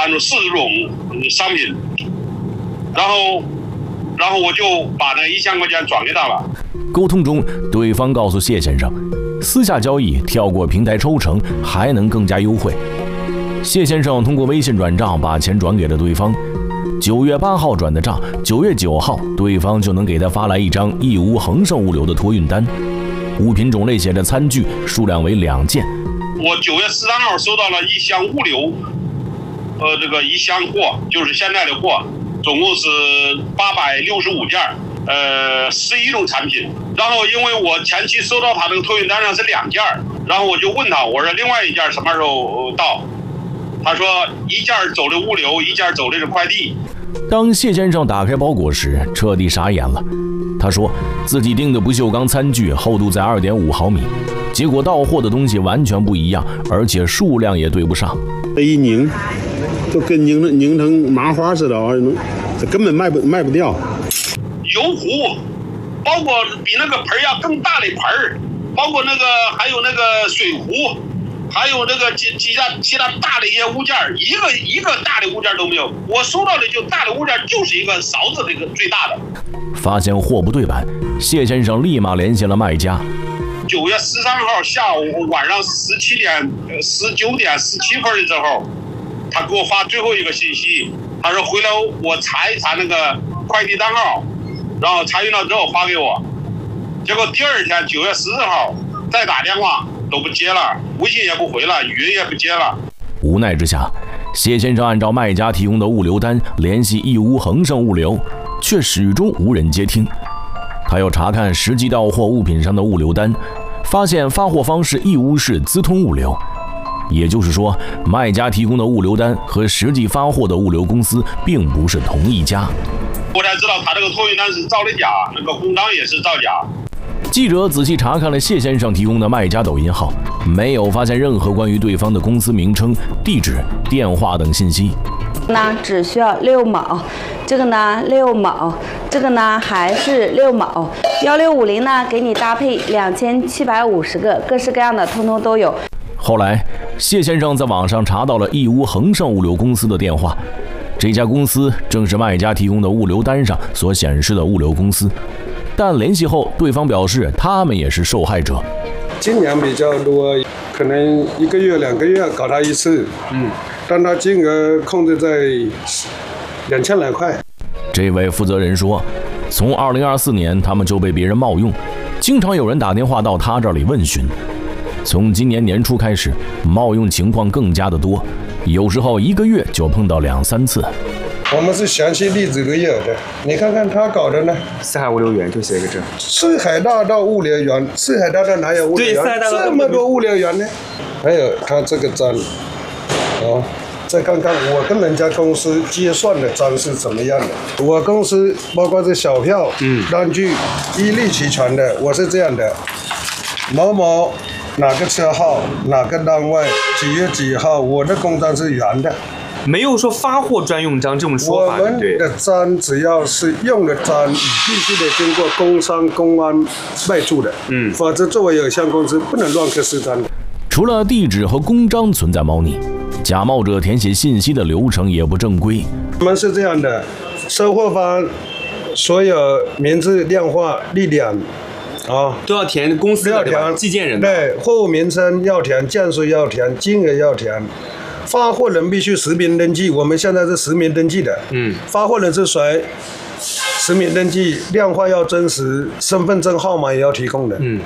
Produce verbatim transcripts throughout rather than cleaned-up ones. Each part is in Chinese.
满足四十种商品，然后，然后我就把那一千块钱转给他了。 沟通中，对方告诉谢先生，私下交易跳过平台抽成还能更加优惠。谢先生通过微信转账把钱转给了对方。九月八号转的账，九月九号对方就能给他发来一张义乌恒盛物流的托运单，物品种类写着餐具，数量为两件。 我九月十三号收到了一箱物流，呃，这个一箱货就是现在的货，总共是八百六十五件，呃，十一种产品。然后因为我前期收到他这个托运单上是两件，然后我就问他，我说另外一件什么时候到？他说一件走的物流，一件走的是快递。 当谢先生打开包裹时，彻底傻眼了。他说自己订的不锈钢餐具厚度在 二点五毫米，结果到货的东西完全不一样，而且数量也对不上。 这一拧，就跟拧拧成麻花似的，这根本卖不卖不掉。 油壶，包括比那个盆要更大的盆，包括那个还有那个水壶。还有那个其其他其他大的一些物件，一个一个大的物件都没有。我收到的就大的物件就是一个勺子，这个最大的。 发现货不对版，谢先生立马联系了卖家。 九月十三号下午晚上十七点十九点十七分的时候，他给我发最后一个信息，他说回来我查一查那个快递单号，然后查询到之后发给我。结果第二天九月十四号再打电话都不接了，微信也不回了，语音也不接了。 无奈之下，谢先生按照卖家提供的物流单联系义乌恒盛物流，却始终无人接听。他要查看实际到货物品上的物流单，发现发货方是义乌市资通物流，也就是说，卖家提供的物流单和实际发货的物流公司并不是同一家。 我才知道他这个托运单是造的假，那个公章也是造假。 记者仔细查看了谢先生提供的卖家抖音号，没有发现任何关于对方的公司名称、地址、电话等信息。 那只需要六毛，这个呢六毛，这个呢还是六毛，幺六五零呢给你搭配两千七百五十个，各式各样的通通都有。 后来，谢先生在网上查到了义乌恒盛物流公司的电话，这家公司正是卖家提供的物流单上所显示的物流公司。但联系后，对方表示他们也是受害者。 金额比较多，可能一个月、两个月搞他一次，嗯，但他金额控制在两千来块。 这位负责人说，从二零二四年他们就被别人冒用，经常有人打电话到他这里问询。从今年年初开始，冒用情况更加的多，有时候一个月就碰到两三次。 我们是详细例子都有的，你看看他搞的呢。 四海物流园就写个这。 四海大道物流园，四海大道哪有物流园？对，这么多物流园呢？还有他这个章，哦，再看看我跟人家公司结算的章是怎么样的。我公司包括这小票、嗯，单据一律齐全的。我是这样的，某某哪个车号、哪个单位、几月几号，我的公章是圆的。 没有说发货专用章这种说法。 我们的章只要是用的章，你必须得经过工商公安备注的，嗯，否则作为有限公司不能乱刻私章的。 除了地址和公章存在猫腻，假冒者填写信息的流程也不正规。 我们是这样的，收货方所有名字、电话、地点啊， 都要填公司的，对吧？寄件人的。 对，货物名称要填，件数要填，金额要填。发货人必须实名登记，我们现在是实名登记的。嗯，发货人是谁？实名登记，量化要真实，身份证号码也要提供的。嗯，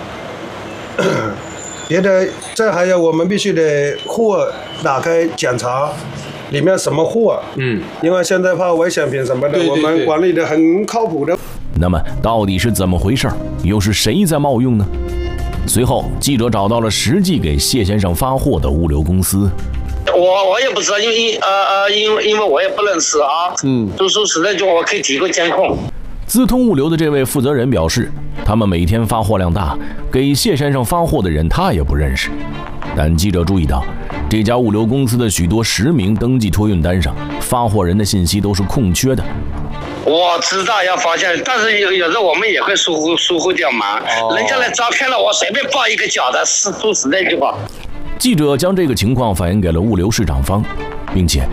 别的，这还有我们必须得货打开检查，里面什么货？嗯，因为现在怕危险品什么的，对对对，我们管理的很靠谱的。 那么到底是怎么回事？又是谁在冒用呢？随后，记者找到了实际给谢先生发货的物流公司。 我我也不知道，因为呃呃，因为因为我也不认识啊。嗯，就说实在句，我可以提供监控。 资通物流的这位负责人表示，他们每天发货量大，给谢先生发货的人他也不认识。但记者注意到，这家物流公司的许多实名登记托运单上，发货人的信息都是空缺的。 我知道要发现，但是有有时候我们也会疏忽疏忽掉忙，哦、人家来招开了，我随便报一个假的，是说实在句话。 记者将这个情况反映给了物流市场方，并且